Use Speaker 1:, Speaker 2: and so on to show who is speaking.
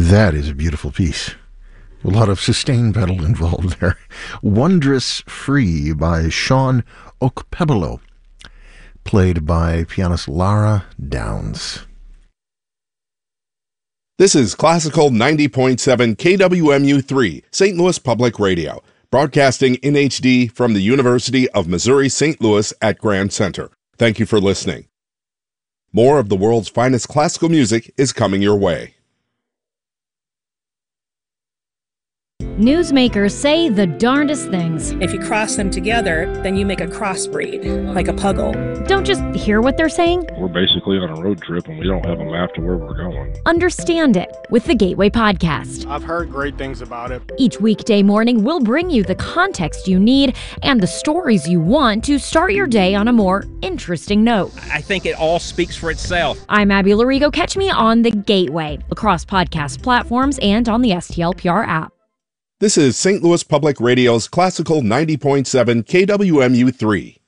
Speaker 1: That is a beautiful piece. A lot of sustain pedal involved there. Wondrous Free by Sean Okpebolo, played by pianist Lara Downs.
Speaker 2: This is Classical 90.7 KWMU3, St. Louis Public Radio, broadcasting in HD from the University of Missouri St. Louis at Grand Center. Thank you for listening. More of the world's finest classical music is coming your way.
Speaker 3: Newsmakers say the darndest things.
Speaker 4: If you cross them together, then you make a crossbreed, like a puggle.
Speaker 3: Don't just hear what they're saying.
Speaker 5: We're basically on a road trip and we don't have a map to where we're going.
Speaker 3: Understand it with the Gateway Podcast.
Speaker 6: I've heard great things about it.
Speaker 3: Each weekday morning, we'll bring you the context you need and the stories you want to start your day on a more interesting note.
Speaker 7: I think it all speaks for itself.
Speaker 3: I'm Abby Larigo. Catch me on the Gateway, across podcast platforms and on the STLPR app.
Speaker 2: This is St. Louis Public Radio's Classical 90.7 KWMU3.